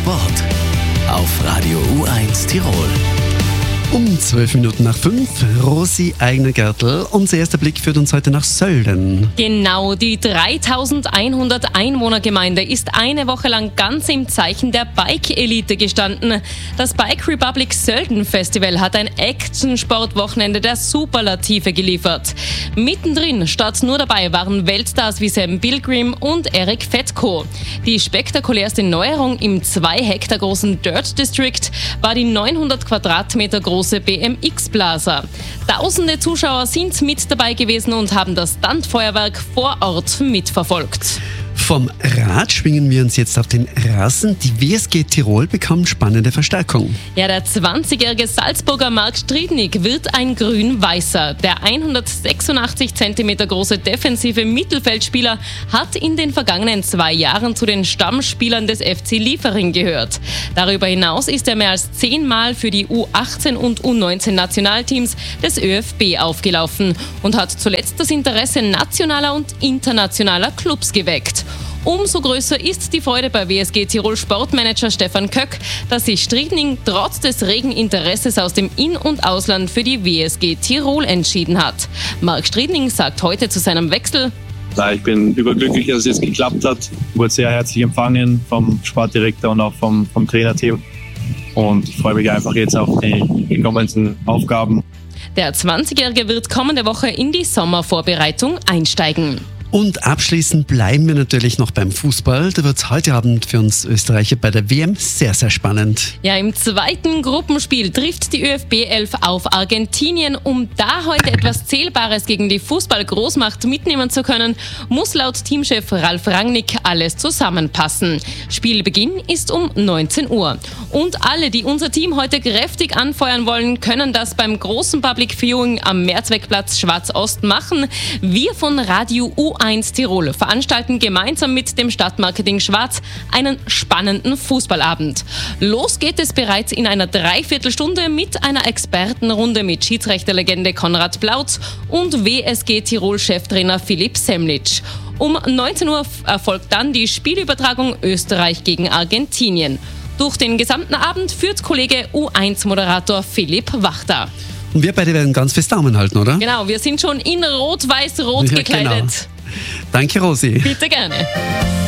Sport auf Radio U1 Tirol. Um 12 Minuten nach 5, Rosi Eigner-Gärtl. Unser erster Blick führt uns heute nach Sölden. Genau, die 3100 Einwohnergemeinde ist eine Woche lang ganz im Zeichen der Bike-Elite gestanden. Das Bike Republic Sölden Festival hat ein Action-Sport-Wochenende der Superlative geliefert. Mittendrin statt nur dabei waren Weltstars wie Sam Pilgrim und Eric Fetko. Die spektakulärste Neuerung im 2 Hektar großen Dirt District war die 900 Quadratmeter große BMX-Blaser. Tausende Zuschauer sind mit dabei gewesen und haben das Stuntfeuerwerk vor Ort mitverfolgt. Vom Rad schwingen wir uns jetzt auf den Rasen. Die WSG Tirol bekommt spannende Verstärkung. Ja, der 20-jährige Salzburger Marc Striednik wird ein Grün-Weißer. Der 186 cm große defensive Mittelfeldspieler hat in den vergangenen 2 Jahren zu den Stammspielern des FC Liefering gehört. Darüber hinaus ist er mehr als 10-mal für die U18 und U19 Nationalteams des ÖFB aufgelaufen und hat zuletzt das Interesse nationaler und internationaler Clubs geweckt. Umso größer ist die Freude bei WSG Tirol Sportmanager Stefan Köck, dass sich Striedning trotz des regen Interesses aus dem In- und Ausland für die WSG Tirol entschieden hat. Marc Striedning sagt heute zu seinem Wechsel: Ich bin überglücklich, dass es jetzt geklappt hat. Ich wurde sehr herzlich empfangen vom Sportdirektor und auch vom Trainerteam. Und ich freue mich einfach jetzt auf die kommenden Aufgaben. Der 20-Jährige wird kommende Woche in die Sommervorbereitung einsteigen. Und abschließend bleiben wir natürlich noch beim Fußball. Da wird es heute Abend für uns Österreicher bei der WM sehr, sehr spannend. Ja, im zweiten Gruppenspiel trifft die ÖFB 11 auf Argentinien. Um da heute etwas Zählbares gegen die Fußball-Großmacht mitnehmen zu können, muss laut Teamchef Ralf Rangnick alles zusammenpassen. Spielbeginn ist um 19 Uhr. Und alle, die unser Team heute kräftig anfeuern wollen, können das beim großen Public Viewing am Mehrzweckplatz Schwarz-Ost machen. Wir von Radio U1 Tirol veranstalten gemeinsam mit dem Stadtmarketing Schwarz einen spannenden Fußballabend. Los geht es bereits in einer Dreiviertelstunde mit einer Expertenrunde mit Schiedsrichterlegende Konrad Plautz und WSG Tirol-Cheftrainer Philipp Semlitsch. Um 19 Uhr erfolgt dann die Spielübertragung Österreich gegen Argentinien. Durch den gesamten Abend führt Kollege U1-Moderator Philipp Wachter. Und wir beide werden ganz fest Daumen halten, oder? Genau, wir sind schon in Rot-Weiß-Rot gekleidet. Genau. Danke, Rosi. Bitte gerne.